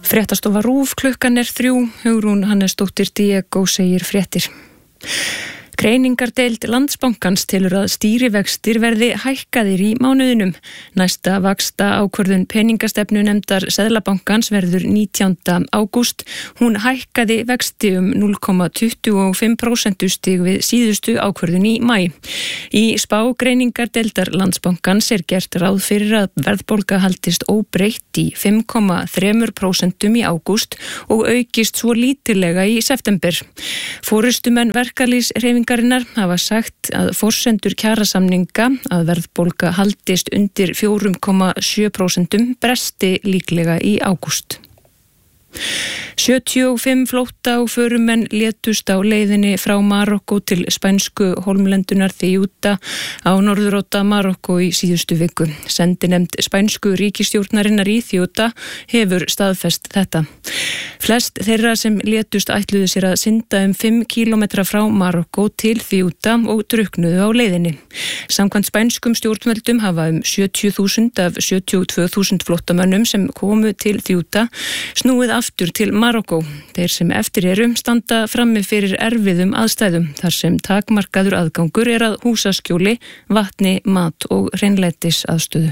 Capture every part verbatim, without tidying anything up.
Fréttastofa RÚV, klukkan er þrjú, Hugrún Hannesdóttir Diego segir fréttir. Greiningardeild Landsbankans telur að stýrivextir verði hækkaðir í mánuðinum. Næsta vaxta ákvörðun peningastefnu nefndar Seðlabankans verður nítjánda ágúst. Hún hækkaði vexti um núll komma tuttugu og fimm prósentustig við síðustu ákvörðun í maí. Í spá greiningardeildar Landsbankans er gert ráð fyrir að verðbólga haldist óbreytt í fimm komma þrjú prósent í ágúst og aukist svo lítillega í september. Forystumenn verkalýðshreyfingarinnar hafa sagt að forsendur kjarasamninga að verðbólga haldist undir fjögur komma sjö prósent bresti líklega í ágúst. sjötíu og fimm flótta og förumenn létust á leiðinni frá Marokkó til spænsku hólmlendunar Ceuta á norðuróta Marokkó í síðustu viku. Sendinefnd spænsku ríkisstjórnarinnar í Ceuta hefur staðfest þetta. Flest þeirra sem létust ætluðu sér að synda um fimm kílómetra frá Marokkó til Ceuta og druknuðu á leiðinni. Samkvæmt spænskum stjórnvöldum hafa um sjötíu þúsund af sjötíu og tvö þúsund flóttamönnum sem komu til Ceuta snúið aftur til Marokkó. Þeir sem eftir eru standa frammi fyrir erfiðum aðstæðum þar sem takmarkaður aðgangur er að húsaskjóli, vatni, mat og hreinlætis aðstöðu.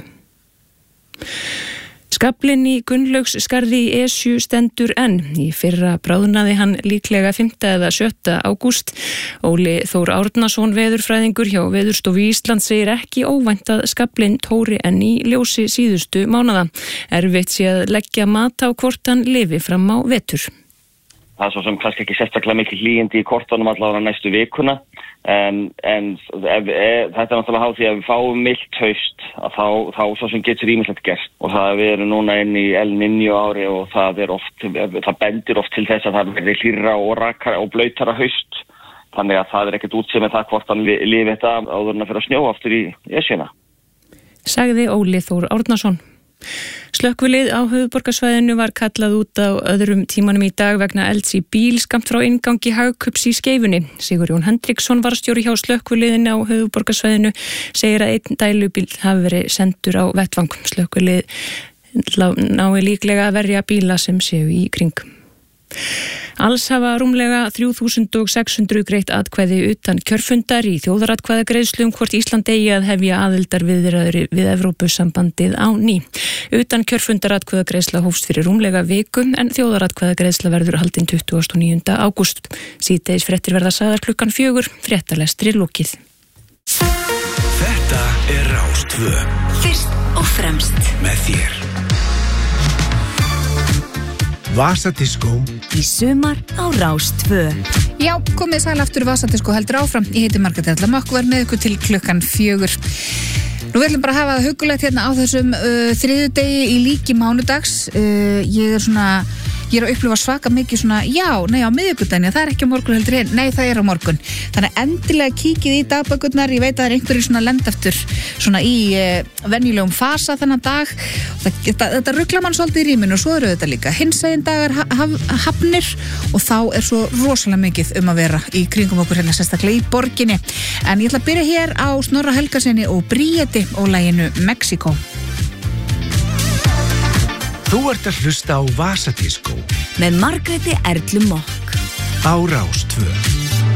Skaflinn í Gunnlaugsskarði í Esju stendur enn. Í fyrra bráðnaði hann líklega fimmta eða sjötta ágúst. Óli Þór Árnason veðurfræðingur hjá Veðurstofu Íslands segir ekki óvænt að skaflinn tóri enn í ljósi síðustu mánaða. Erfitt sé að leggja mat á hvort hann lifi fram á vetur. Það er svo sem kannski ekki sérstaklega mikil hlýindi í kortunum allavega næstu vikuna. En, en ef, ef, þetta er náttúrulega háð því að við fáum milt haust að þá, þá svo sem getur ýmislegt gert og það við erum núna inn í El Niño ári og það er oft, það bendir oft til þess að það verður hlýrra og rakara og blautara haust þannig að það er ekkert útséð með það hvort hann lifi þetta áður en að fyrir að snjóa aftur í Esjuna. Sagði Óli Þór Árnason. Slökkvilið á höfuðborgarsvæðinu var kallað út á öðrum tímanum í dag vegna elds í bíl skammt frá inngangi Hagkaups í Skeifunni. Sigurjón Hendriksson varðstjóri hjá slökkviliðinu á höfuðborgarsvæðinu segir að einn dælubíl hafi verið sendur á vettvang. Slökkvilið nái líklega að verja bíla sem séu í kring. Alls hafa rúmlega þrjú þúsund sex hundruð greitt atkvæði utan kjörfundar í þjóðaratkvæðagreiðslu um hvort Ísland eigi að hefja aðildarviðræður við Evrópusambandið á ný. Utan kjörfundar atkvæðagreiðsla hófst fyrir rúmlega viku en þjóðaratkvæðagreiðsla verður haldin tuttugasta og níunda ágúst. Síðdegis fréttir verða sagðar klukkan fjögur, fréttalestri lokið. Þetta er Rás tvö. Fyrst og fremst með þér. Vasadiskó í sumar á Rás tvö. Já, komið sæl aftur Vasadiskó heldur áfram. Ég heiti Margrét Erla Mökk og er með ykkur til klukkan fjögur. Nú viljum bara hafa það huggulegt hérna á þessum uh, þriðjudegi í líki mánudags. Uh, ég er svona, ég er að upplifa svaka mikið svona, já, nei á miðvikudaginn, það er ekki á morgun heldur hinn, nei það er á morgun. Þannig endilega kíkið í dagbækurnar, ég veit að það er einhverjir svona lendaftur svona í uh, venjulegum fasa þennan dag. Það, þetta, þetta rugglar mann svolítið í rýminu og svo eru þetta líka hinsegin dagar haf, hafnir og þá er svo rosalega mikið um að vera í kringum okkur hérna sérstaklega í borginni. En ég ætla að byrja hér á Snorra Helgasyni og Bríeti og laginu Mexiko. Þú ert að hlusta á Vasadiskó með Margréti Erlu Mökk á Rás tvö.